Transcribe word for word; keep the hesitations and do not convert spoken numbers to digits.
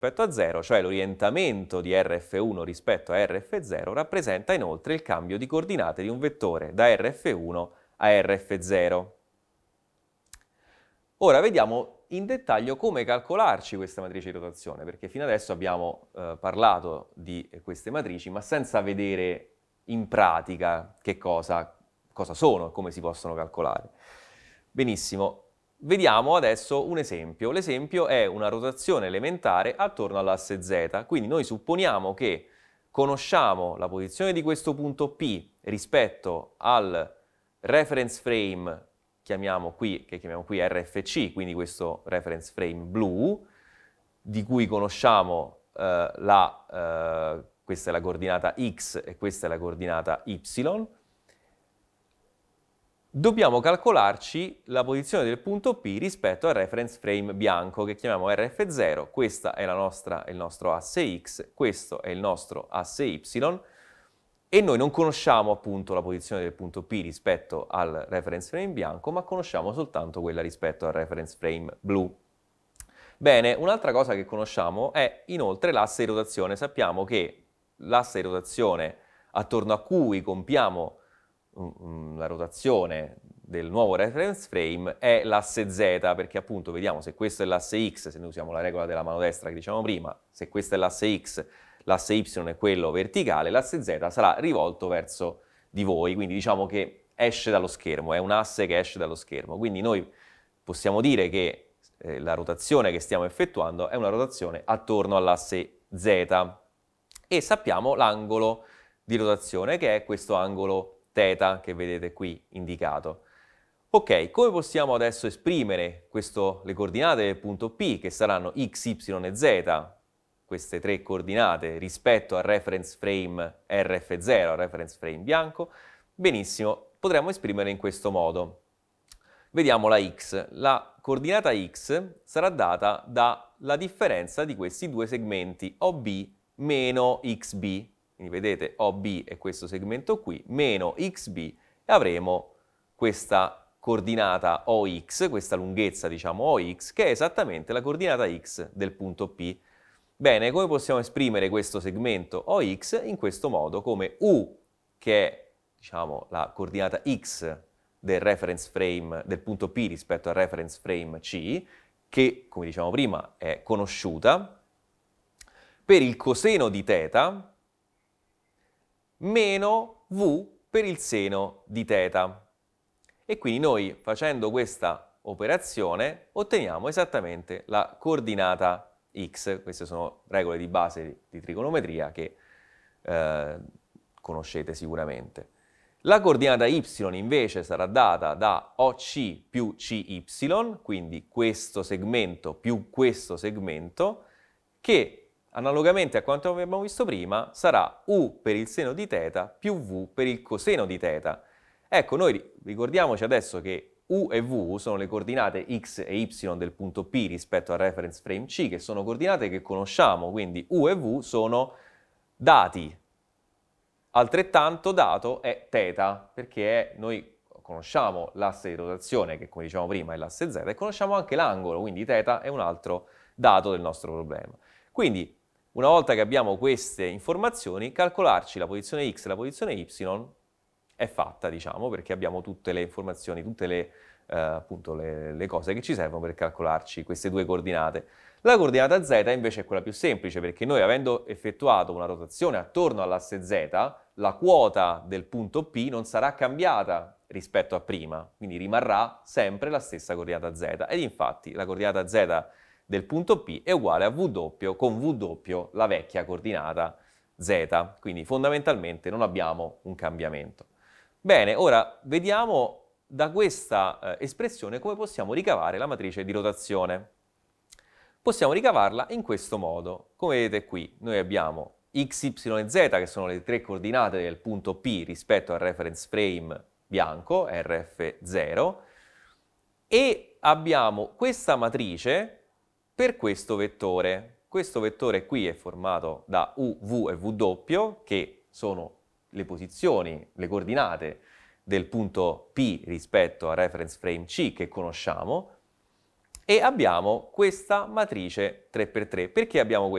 rispetto a zero, cioè l'orientamento di R F uno rispetto a R F zero, rappresenta inoltre il cambio di coordinate di un vettore da R F uno a R F zero. Ora vediamo in dettaglio come calcolarci questa matrice di rotazione, perché fino adesso abbiamo eh, parlato di queste matrici, ma senza vedere in pratica che cosa, cosa sono e come si possono calcolare. Benissimo. Vediamo adesso un esempio. L'esempio è una rotazione elementare attorno all'asse Z, quindi noi supponiamo che conosciamo la posizione di questo punto P rispetto al reference frame, chiamiamo qui, che chiamiamo qui R F C, quindi questo reference frame blu, di cui conosciamo eh, la, eh, questa è la coordinata X e questa è la coordinata Y. Dobbiamo calcolarci la posizione del punto P rispetto al reference frame bianco che chiamiamo R F zero, questa è la nostra, il nostro asse X, questo è il nostro asse Y e noi non conosciamo appunto la posizione del punto P rispetto al reference frame bianco, ma conosciamo soltanto quella rispetto al reference frame blu. Bene, un'altra cosa che conosciamo è inoltre l'asse di rotazione. Sappiamo che l'asse di rotazione attorno a cui compiamo la rotazione del nuovo reference frame è l'asse Z, perché appunto vediamo se questo è l'asse X, se noi usiamo la regola della mano destra che dicevamo prima, se questo è l'asse X, l'asse Y è quello verticale, l'asse Z sarà rivolto verso di voi, quindi diciamo che esce dallo schermo, è un asse che esce dallo schermo, quindi noi possiamo dire che eh, la rotazione che stiamo effettuando è una rotazione attorno all'asse Z e sappiamo l'angolo di rotazione che è questo angolo θ che vedete qui indicato. Ok, come possiamo adesso esprimere questo, le coordinate del punto P, che saranno x, y e z, queste tre coordinate, rispetto al reference frame R F zero, al reference frame bianco? Benissimo, potremmo esprimere in questo modo. Vediamo la x. La coordinata x sarà data dalla differenza di questi due segmenti O B meno X B. Quindi vedete O B è questo segmento qui, meno X B, e avremo questa coordinata O X, questa lunghezza diciamo O X, che è esattamente la coordinata X del punto P. Bene, come possiamo esprimere questo segmento O X? In questo modo, come U, che è diciamo, la coordinata X del reference frame del punto P rispetto al reference frame C, che, come dicevamo prima, è conosciuta, per il coseno di θ, meno V per il seno di θ. E quindi noi, facendo questa operazione, otteniamo esattamente la coordinata x. Queste sono regole di base di trigonometria che eh, conoscete sicuramente. La coordinata y invece sarà data da O C più C Y, quindi questo segmento più questo segmento, che analogamente a quanto abbiamo visto prima, sarà U per il seno di θ più V per il coseno di θ. Ecco, noi ricordiamoci adesso che U e V sono le coordinate x e y del punto P rispetto al reference frame C, che sono coordinate che conosciamo, quindi U e V sono dati. Altrettanto dato è θ, perché noi conosciamo l'asse di rotazione, che come dicevamo prima è l'asse Z, e conosciamo anche l'angolo, quindi θ è un altro dato del nostro problema. Quindi, una volta che abbiamo queste informazioni, calcolarci la posizione x e la posizione y è fatta, diciamo, perché abbiamo tutte le informazioni, tutte le, eh, appunto le, le cose che ci servono per calcolarci queste due coordinate. La coordinata z invece è quella più semplice, perché noi avendo effettuato una rotazione attorno all'asse z, la quota del punto P non sarà cambiata rispetto a prima, quindi rimarrà sempre la stessa coordinata z. Ed infatti la coordinata z del punto P è uguale a W con W la vecchia coordinata z, quindi fondamentalmente non abbiamo un cambiamento. Bene, ora vediamo da questa eh, espressione come possiamo ricavare la matrice di rotazione. Possiamo ricavarla in questo modo. Come vedete qui, noi abbiamo x, y e z, che sono le tre coordinate del punto P rispetto al reference frame bianco, R F zero, e abbiamo questa matrice per questo vettore. Questo vettore qui è formato da U, V e W, che sono le posizioni, le coordinate del punto P rispetto al reference frame C che conosciamo, e abbiamo questa matrice tre per tre. Perché abbiamo